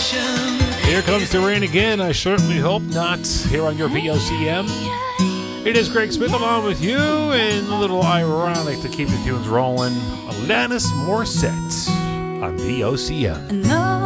Here comes the rain again. I certainly hope not. Here on your VOCM. It is Greg Smith along with you, and a little ironic to keep the tunes rolling. Alanis Morissette on VOCM.